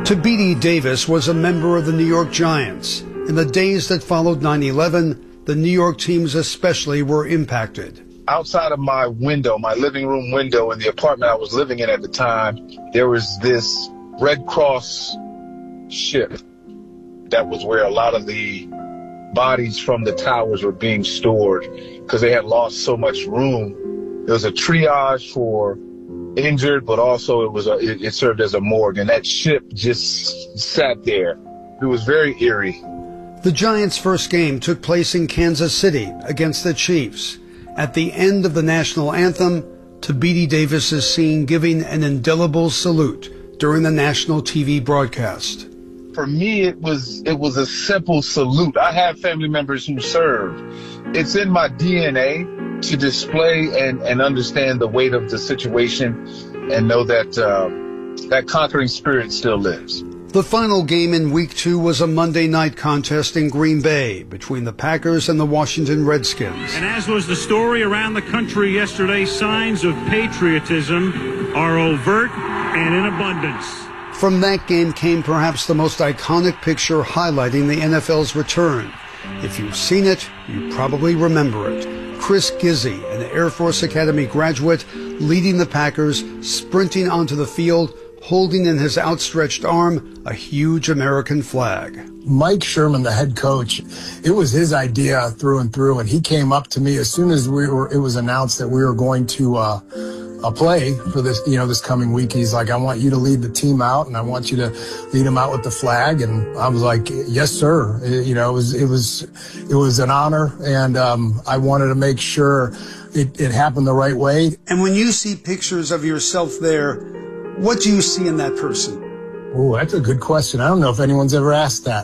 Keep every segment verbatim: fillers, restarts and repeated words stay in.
Tabidi Davis was a member of the New York Giants. In the days that followed nine eleven, the New York teams especially were impacted. Outside of my window, my living room window in the apartment I was living in at the time, there was this Red Cross ship. That was where a lot of the bodies from the towers were being stored because they had lost so much room. There was a triage for injured, but also it was a, it, it served as a morgue, and that ship just sat there. It was very eerie. The Giants' first game took place in Kansas City against the Chiefs. At the end of the national anthem, Tabidi Davis is seen giving an indelible salute during the national T V broadcast. For me, it was it was a simple salute. I have family members who served. It's in my D N A to display and, and understand the weight of the situation and know that uh, that conquering spirit still lives. The final game in week two was a Monday night contest in Green Bay between the Packers and the Washington Redskins. And as was the story around the country yesterday, signs of patriotism are overt and in abundance. From that game came perhaps the most iconic picture highlighting the N F L's return. If you've seen it, you probably remember it. Chris Gizzi, an Air Force Academy graduate, leading the Packers, sprinting onto the field, holding in his outstretched arm a huge American flag. Mike Sherman, the head coach, it was his idea through and through, and he came up to me as soon as we were. It was announced that we were going to uh, uh, play for this, you know, this coming week. He's like, "I want you to lead the team out, and I want you to lead them out with the flag." And I was like, "Yes, sir." It, you know, it was it was it was an honor, and um, I wanted to make sure it, it happened the right way. And when you see pictures of yourself there, what do you see in that person? Oh, that's a good question. I don't know if anyone's ever asked that.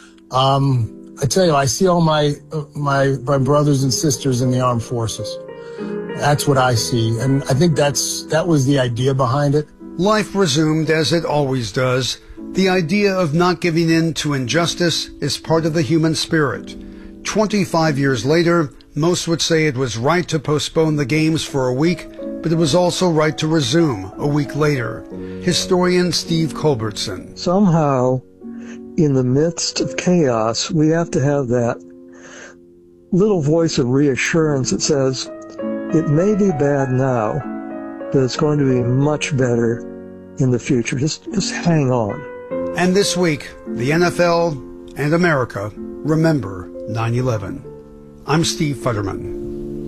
Um, I tell you, I see all my, uh, my my brothers and sisters in the armed forces. That's what I see, and I think that's that was the idea behind it. Life resumed as it always does. The idea of not giving in to injustice is part of the human spirit. Twenty-five years later, most would say it was right to postpone the games for a week, but it was also right to resume a week later. Historian Steve Culbertson. Somehow, in the midst of chaos, we have to have that little voice of reassurance that says, it may be bad now, but it's going to be much better in the future. Just, just hang on. And this week, the N F L and America remember nine eleven. I'm Steve Futterman.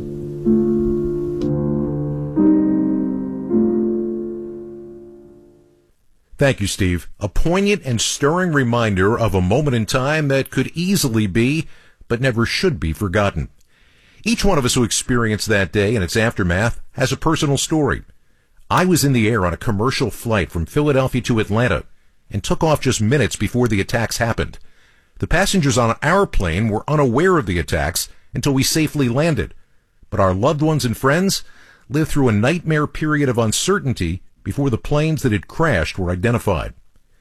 Thank you, Steve. A poignant and stirring reminder of a moment in time that could easily be, but never should be, forgotten. Each one of us who experienced that day and its aftermath has a personal story. I was in the air on a commercial flight from Philadelphia to Atlanta and took off just minutes before the attacks happened. The passengers on our plane were unaware of the attacks until we safely landed, but our loved ones and friends lived through a nightmare period of uncertainty before the planes that had crashed were identified.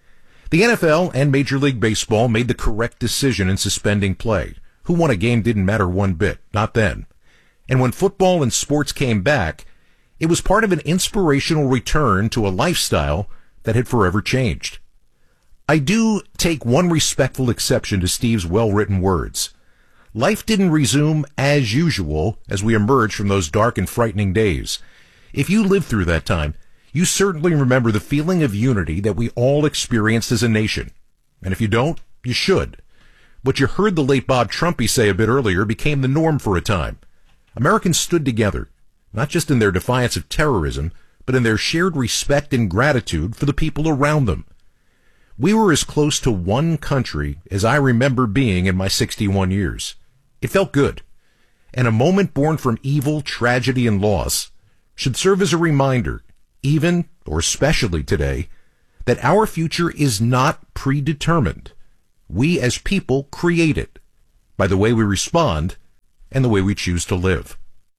The N F L and Major League Baseball made the correct decision in suspending play. Who won a game didn't matter one bit, not then. And when football and sports came back, it was part of an inspirational return to a lifestyle that had forever changed. I do take one respectful exception to Steve's well-written words. Life didn't resume as usual as we emerged from those dark and frightening days. If you lived through that time, you certainly remember the feeling of unity that we all experienced as a nation. And if you don't, you should. What you heard the late Bob Trumpy say a bit earlier became the norm for a time. Americans stood together, not just in their defiance of terrorism, but in their shared respect and gratitude for the people around them. We were as close to one country as I remember being in my sixty-one years. It felt good. And a moment born from evil, tragedy, and loss should serve as a reminder, even or especially today, that our future is not predetermined. We as people create it by the way we respond and the way we choose to live.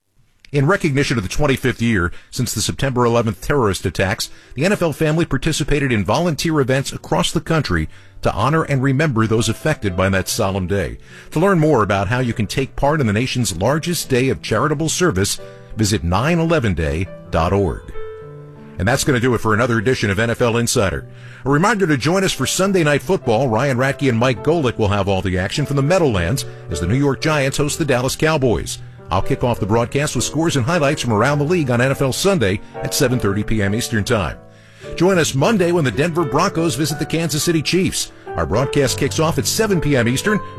In recognition of the twenty-fifth year since the September eleventh terrorist attacks, the N F L family participated in volunteer events across the country to honor and remember those affected by that solemn day. To learn more about how you can take part in the nation's largest day of charitable service, visit nine eleven day dot org. And that's going to do it for another edition of N F L Insider. A reminder to join us for Sunday Night Football. Ryan Ratke and Mike Golick will have all the action from the Meadowlands as the New York Giants host the Dallas Cowboys. I'll kick off the broadcast with scores and highlights from around the league on N F L Sunday at seven thirty p.m. Eastern Time. Join us Monday when the Denver Broncos visit the Kansas City Chiefs. Our broadcast kicks off at seven p.m. Eastern.